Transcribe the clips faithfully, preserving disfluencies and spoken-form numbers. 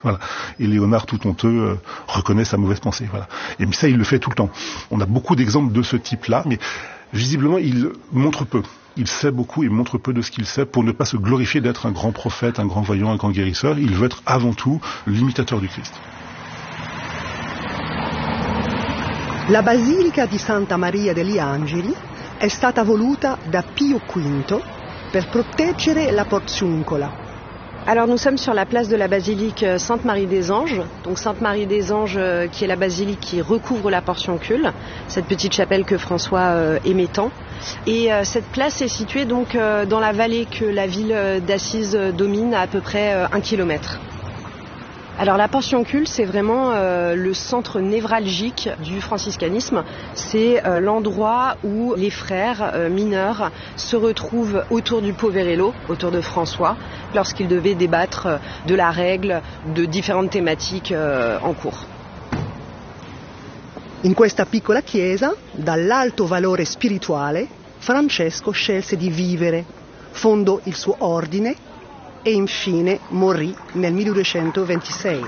Voilà. Et Léonard, tout honteux, euh, reconnaît sa mauvaise pensée. Voilà. Et ça, il le fait tout le temps. On a beaucoup d'exemples de ce type-là, mais visiblement, il montre peu. Il sait beaucoup et montre peu de ce qu'il sait pour ne pas se glorifier d'être un grand prophète, un grand voyant, un grand guérisseur. Il veut être avant tout l'imitateur du Christ. La basilica di Santa Maria degli Angeli è stata voluta da Pio quinto per proteggere la Porziuncola. Alors nous sommes sur la place de la basilique Sainte-Marie des Anges, donc Sainte-Marie des Anges qui est la basilique qui recouvre la Portioncule, cette petite chapelle que François aimait tant. Et cette place est située donc dans la vallée que la ville d'Assise domine à à peu près un kilomètre. Alors la Portioncule, c'est vraiment euh, le centre névralgique du franciscanisme. C'est euh, l'endroit où les frères euh, mineurs se retrouvent autour du Poverello, autour de François, lorsqu'ils devaient débattre de la règle, de différentes thématiques euh, en cours. In questa piccola chiesa, dall'alto valore spirituale, Francesco scelse di vivere, fondò il suo ordine e infine morì nel milleduecentoventisei.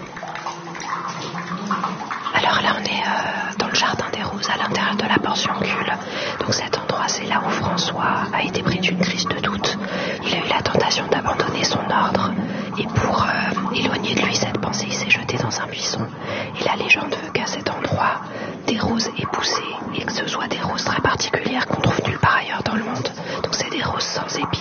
Alors là on est euh, dans le jardin des roses à l'intérieur de la Portioncule. Donc cet endroit, c'est là où François a été pris d'une crise de doute. Il a eu la tentation d'abandonner son ordre et pour euh, éloigner de lui cette pensée, il s'est jeté dans un buisson. Et la légende veut qu'à cet endroit, des roses aient poussé et que ce soit des roses très particulières qu'on trouve nulle part ailleurs dans le monde. Donc c'est des roses sans épines.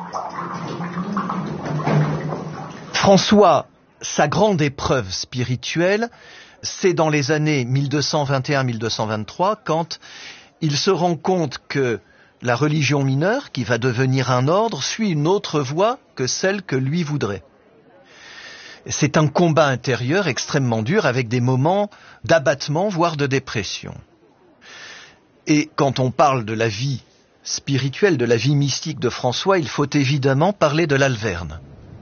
François, sa grande épreuve spirituelle, c'est dans les années mille deux cent vingt et un mille deux cent vingt-trois, quand il se rend compte que la religion mineure, qui va devenir un ordre, suit une autre voie que celle que lui voudrait. C'est un combat intérieur extrêmement dur, avec des moments d'abattement, voire de dépression. Et quand on parle de la vie spirituelle, de la vie mystique de François, il faut évidemment parler de l'Alverne.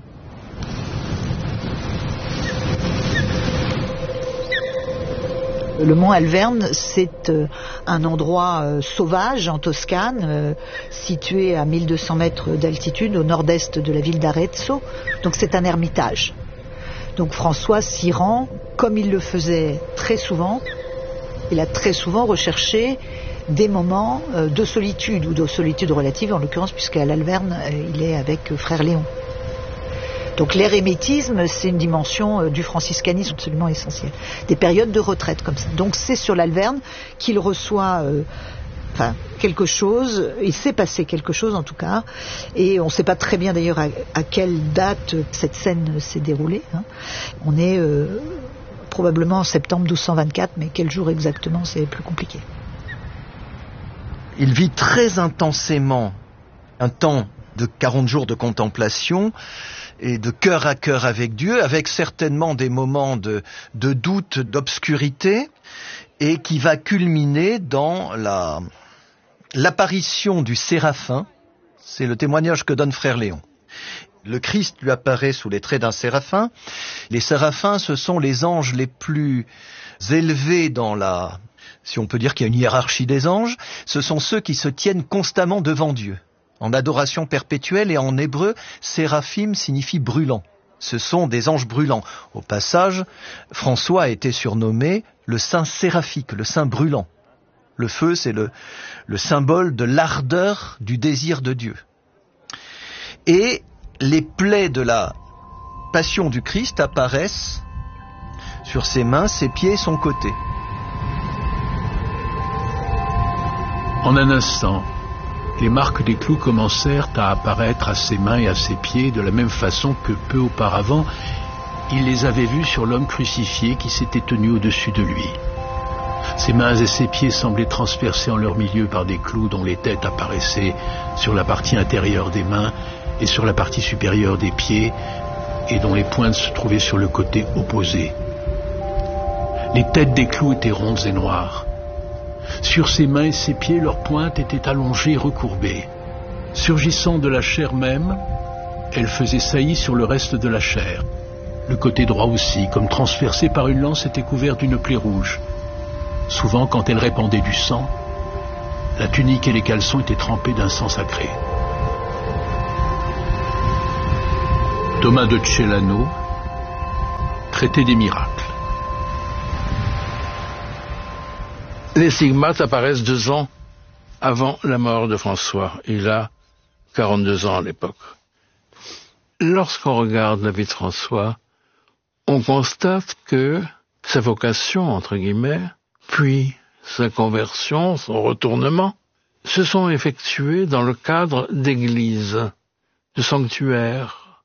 Le mont Alverne, c'est euh, un endroit euh, sauvage en Toscane, euh, situé à mille deux cents mètres d'altitude au nord-est de la ville d'Arezzo. Donc c'est un ermitage. Donc François s'y rend comme il le faisait très souvent. Il a très souvent recherché des moments euh, de solitude ou de solitude relative, en l'occurrence, puisqu'à l'Alverne, euh, il est avec euh, frère Léon. Donc l'érémitisme, c'est une dimension euh, du franciscanisme absolument essentielle. Des périodes de retraite comme ça. Donc c'est sur l'Alverne qu'il reçoit euh, enfin, quelque chose, il s'est passé quelque chose en tout cas, et on ne sait pas très bien d'ailleurs à, à quelle date cette scène s'est déroulée. Hein. On est euh, probablement en septembre douze cent vingt-quatre, mais quel jour exactement, c'est plus compliqué. Il vit très intensément un temps de quarante jours de contemplation et de cœur à cœur avec Dieu, avec certainement des moments de, de doute, d'obscurité, et qui va culminer dans la, l'apparition du séraphin. C'est le témoignage que donne frère Léon. Le Christ lui apparaît sous les traits d'un séraphin. Les séraphins, ce sont les anges les plus élevés dans la... Si on peut dire qu'il y a une hiérarchie des anges, ce sont ceux qui se tiennent constamment devant Dieu, en adoration perpétuelle, et en hébreu, séraphim signifie brûlant. Ce sont des anges brûlants. Au passage, François a été surnommé le saint séraphique, le saint brûlant. Le feu, c'est le, le symbole de l'ardeur du désir de Dieu. Et les plaies de la passion du Christ apparaissent sur ses mains, ses pieds et son côté. En un instant, les marques des clous commencèrent à apparaître à ses mains et à ses pieds de la même façon que peu auparavant, il les avait vus sur l'homme crucifié qui s'était tenu au-dessus de lui. Ses mains et ses pieds semblaient transpercés en leur milieu par des clous dont les têtes apparaissaient sur la partie intérieure des mains et sur la partie supérieure des pieds, et dont les pointes se trouvaient sur le côté opposé. Les têtes des clous étaient rondes et noires. Sur ses mains et ses pieds, leurs pointes étaient allongées et recourbées. Surgissant de la chair même, elles faisaient saillie sur le reste de la chair. Le côté droit aussi, comme transpercé par une lance, était couvert d'une plaie rouge. Souvent, quand elle répandait du sang, la tunique et les caleçons étaient trempés d'un sang sacré. Thomas de Celano, traité des miracles. Les stigmates apparaissent deux ans avant la mort de François. Il a quarante-deux ans à l'époque. Lorsqu'on regarde la vie de François, on constate que sa vocation, entre guillemets, puis sa conversion, son retournement, se sont effectués dans le cadre d'églises, de sanctuaires.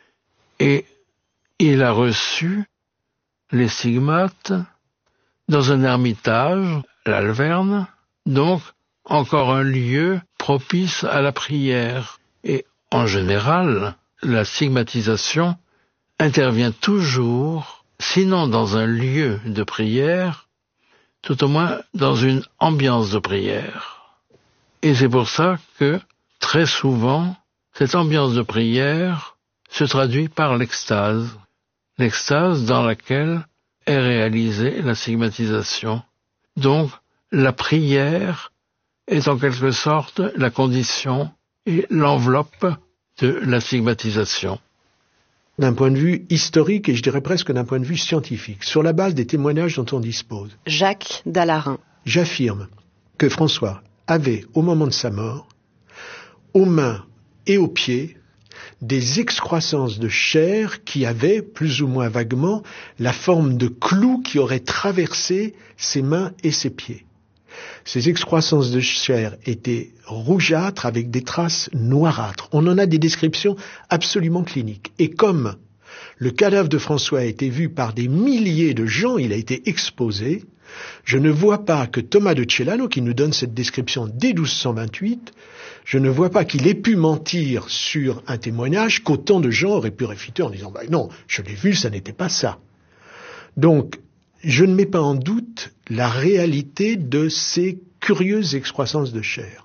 Et il a reçu les stigmates dans un ermitage, l'Alverne, donc encore un lieu propice à la prière. Et en général, la stigmatisation intervient toujours, sinon dans un lieu de prière, tout au moins dans une ambiance de prière. Et c'est pour ça que, très souvent, cette ambiance de prière se traduit par l'extase, l'extase dans laquelle est réalisée la stigmatisation. Donc, la prière est en quelque sorte la condition et l'enveloppe de la stigmatisation. D'un point de vue historique et je dirais presque d'un point de vue scientifique, sur la base des témoignages dont on dispose. Jacques Dallarin. J'affirme que François avait, au moment de sa mort, aux mains et aux pieds, des excroissances de chair qui avaient, plus ou moins vaguement, la forme de clous qui auraient traversé ses mains et ses pieds. Ces excroissances de chair étaient rougeâtres avec des traces noirâtres. On en a des descriptions absolument cliniques. Et comme le cadavre de François a été vu par des milliers de gens, il a été exposé, je ne vois pas que Thomas de Celano, qui nous donne cette description dès douze cent vingt-huit, je ne vois pas qu'il ait pu mentir sur un témoignage qu'autant de gens auraient pu réfuter en disant bah, « non, je l'ai vu, ça n'était pas ça ». Donc, je ne mets pas en doute la réalité de ces curieuses excroissances de chair.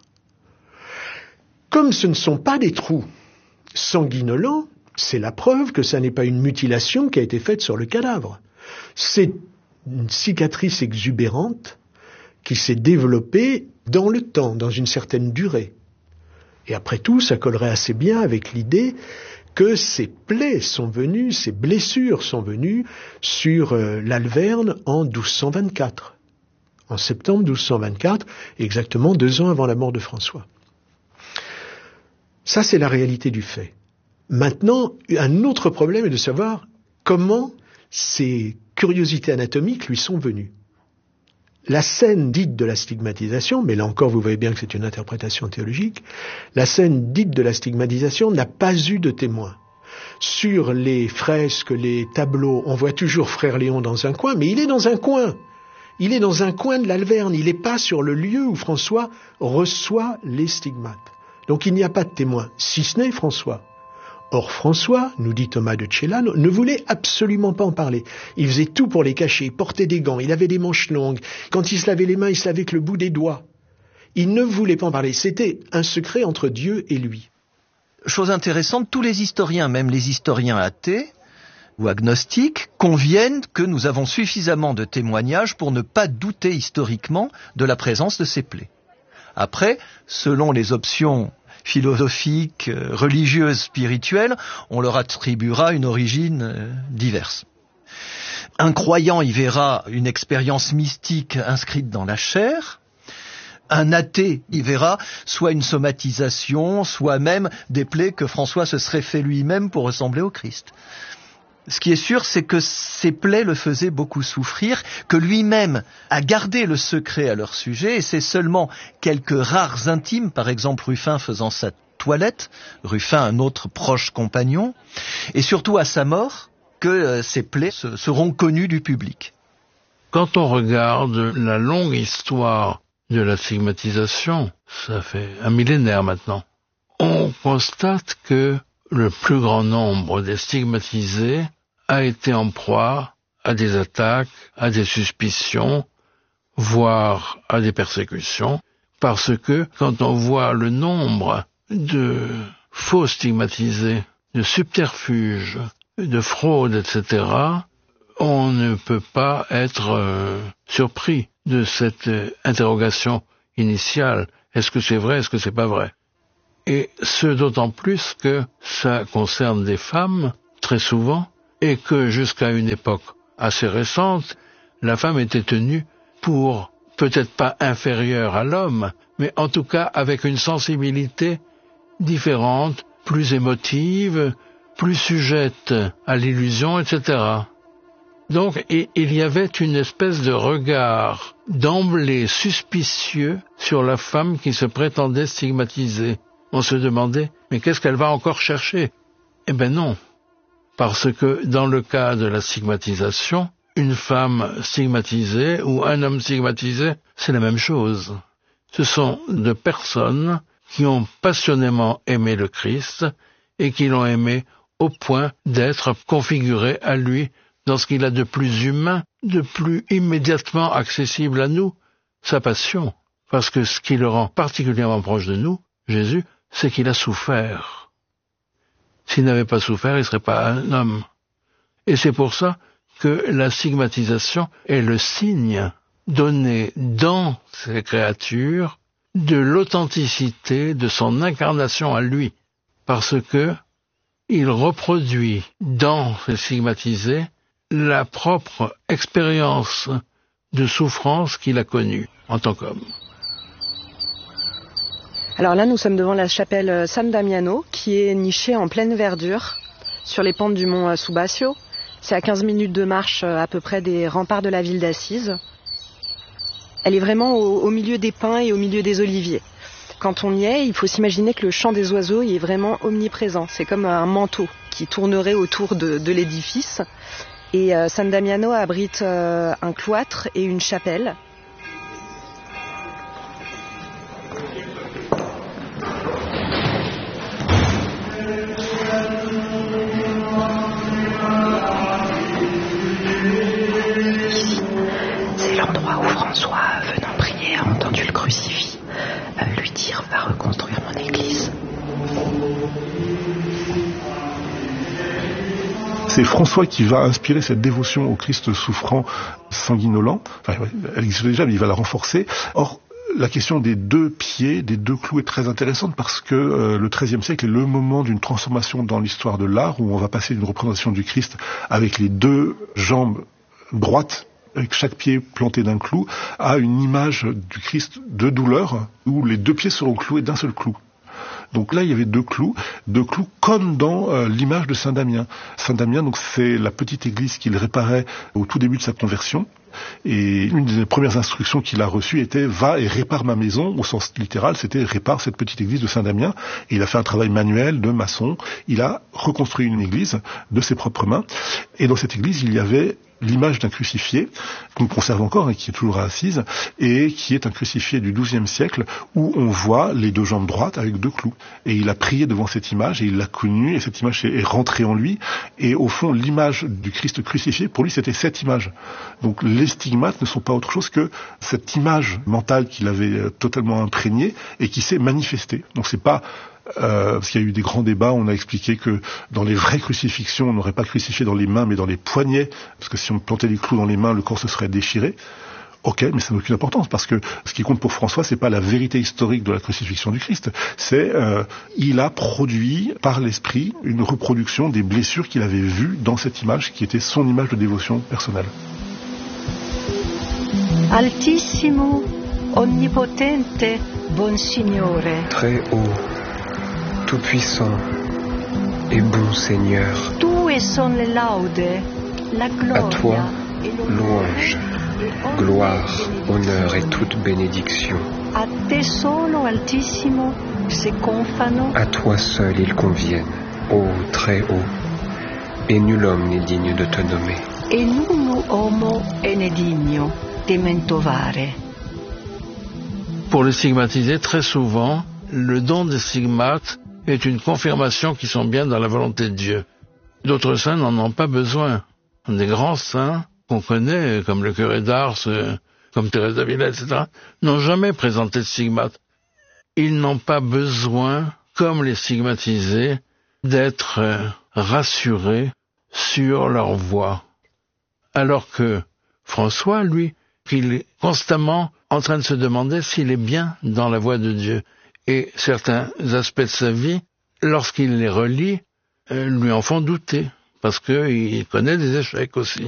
Comme ce ne sont pas des trous sanguinolents, c'est la preuve que ça n'est pas une mutilation qui a été faite sur le cadavre. C'est une cicatrice exubérante qui s'est développée dans le temps, dans une certaine durée. Et après tout, ça collerait assez bien avec l'idée que ces plaies sont venues, ces blessures sont venues sur euh, l'Alverne en douze cent vingt-quatre. En septembre douze cent vingt-quatre, exactement deux ans avant la mort de François. Ça, c'est la réalité du fait. Maintenant, un autre problème est de savoir comment ces curiosités anatomiques lui sont venues. La scène dite de la stigmatisation, mais là encore vous voyez bien que c'est une interprétation théologique, la scène dite de la stigmatisation n'a pas eu de témoin. Sur les fresques, les tableaux, on voit toujours Frère Léon dans un coin, mais il est dans un coin. Il est dans un coin de l'Alverne, il n'est pas sur le lieu où François reçoit les stigmates. Donc il n'y a pas de témoin, si ce n'est François. Or François, nous dit Thomas de Celano, ne voulait absolument pas en parler. Il faisait tout pour les cacher, il portait des gants, il avait des manches longues. Quand il se lavait les mains, il se lavait avec le bout des doigts. Il ne voulait pas en parler. C'était un secret entre Dieu et lui. Chose intéressante, tous les historiens, même les historiens athées ou agnostiques, conviennent que nous avons suffisamment de témoignages pour ne pas douter historiquement de la présence de ces plaies. Après, selon les options philosophiques, religieuses, spirituelles, on leur attribuera une origine euh, diverse. Un croyant y verra une expérience mystique inscrite dans la chair. Un athée y verra soit une somatisation, soit même des plaies que François se serait fait lui-même pour ressembler au Christ. Ce qui est sûr, c'est que ces plaies le faisaient beaucoup souffrir, que lui-même a gardé le secret à leur sujet, et c'est seulement quelques rares intimes, par exemple Ruffin faisant sa toilette, Ruffin un autre proche compagnon, et surtout à sa mort, que euh, ces plaies se, seront connues du public. Quand on regarde la longue histoire de la stigmatisation, ça fait un millénaire maintenant, on constate que le plus grand nombre des stigmatisés a été en proie à des attaques, à des suspicions, voire à des persécutions, parce que quand on voit le nombre de faux stigmatisés, de subterfuges, de fraudes, et cetera, on ne peut pas être euh, surpris de cette euh, interrogation initiale. Est-ce que c'est vrai, est-ce que c'est pas vrai ? Et ce d'autant plus que ça concerne des femmes, très souvent, et que jusqu'à une époque assez récente, la femme était tenue pour peut-être pas inférieure à l'homme, mais en tout cas avec une sensibilité différente, plus émotive, plus sujette à l'illusion, et cetera. Donc il y avait une espèce de regard d'emblée suspicieux sur la femme qui se prétendait stigmatisée. On se demandait, mais qu'est-ce qu'elle va encore chercher? Eh ben non, parce que dans le cas de la stigmatisation, une femme stigmatisée ou un homme stigmatisé, c'est la même chose. Ce sont deux personnes qui ont passionnément aimé le Christ et qui l'ont aimé au point d'être configurées à lui dans ce qu'il a de plus humain, de plus immédiatement accessible à nous, sa passion. Parce que ce qui le rend particulièrement proche de nous, Jésus, c'est qu'il a souffert. S'il n'avait pas souffert, il ne serait pas un homme. Et c'est pour ça que la stigmatisation est le signe donné dans ces créatures de l'authenticité de son incarnation à lui, parce que il reproduit dans ces stigmatisés la propre expérience de souffrance qu'il a connue en tant qu'homme. Alors là, nous sommes devant la chapelle San Damiano, qui est nichée en pleine verdure, sur les pentes du mont Subasio. C'est à quinze minutes de marche à peu près des remparts de la ville d'Assise. Elle est vraiment au, au milieu des pins et au milieu des oliviers. Quand on y est, il faut s'imaginer que le chant des oiseaux y est vraiment omniprésent. C'est comme un manteau qui tournerait autour de, de l'édifice. Et euh, San Damiano abrite euh, un cloître et une chapelle. François, venant prier, a entendu le crucifix euh, lui dire « Va reconstruire mon église ». C'est François qui va inspirer cette dévotion au Christ souffrant, sanguinolent. Enfin, elle existait déjà, mais il va la renforcer. Or, la question des deux pieds, des deux clous est très intéressante parce que euh, le treizième siècle est le moment d'une transformation dans l'histoire de l'art où on va passer d'une représentation du Christ avec les deux jambes droites, avec chaque pied planté d'un clou, à une image du Christ de douleur, où les deux pieds seront cloués d'un seul clou. Donc là, il y avait deux clous, deux clous comme dans euh, l'image de Saint Damien. Saint Damien, donc c'est la petite église qu'il réparait au tout début de sa conversion. Et une des premières instructions qu'il a reçues était « Va et répare ma maison », au sens littéral, c'était « Répare cette petite église de Saint-Damien ». Et il a fait un travail manuel de maçon. Il a reconstruit une église de ses propres mains. Et dans cette église, il y avait l'image d'un crucifié, qu'on conserve encore et qui est toujours à Assise, et qui est un crucifié du douzième siècle, où on voit les deux jambes droites avec deux clous. Et il a prié devant cette image, et il l'a connue, et cette image est rentrée en lui. Et au fond, l'image du Christ crucifié, pour lui, c'était cette image. Donc les stigmates ne sont pas autre chose que cette image mentale qu'il avait totalement imprégnée, et qui s'est manifestée. Donc c'est pas... Euh, parce qu'il y a eu des grands débats, on a expliqué que dans les vraies crucifixions, on n'aurait pas crucifié dans les mains, mais dans les poignets, parce que si on plantait les clous dans les mains, le corps se serait déchiré. Ok, mais ça n'a aucune importance, parce que ce qui compte pour François, c'est pas la vérité historique de la crucifixion du Christ, c'est euh, il a produit par l'esprit une reproduction des blessures qu'il avait vues dans cette image, qui était son image de dévotion personnelle. Altissimo, onnipotente, bon Signore. Très haut, tout-puissant et bon Seigneur. Tue son le laude, la gloria. À toi, louange, gloire, honneur et toute bénédiction. A te solo, Altissimo, se confano. À toi seul ils conviennent, ô très haut, et nul homme n'est digne de te nommer. E nullo homo è ne digno de mentovare. Pour les stigmatisés, très souvent, le don des stigmates est une confirmation qu'ils sont bien dans la volonté de Dieu. D'autres saints n'en ont pas besoin. Des grands saints qu'on connaît, comme le curé d'Ars, comme Thérèse d'Avila, et cetera, n'ont jamais présenté de stigmates. Ils n'ont pas besoin, comme les stigmatisés, d'être rassurés sur leur voie. Alors que François, lui, il est constamment en train de se demander s'il est bien dans la voie de Dieu. Et certains aspects de sa vie, lorsqu'il les relit, lui en font douter. parce qu'il connaît des échecs aussi.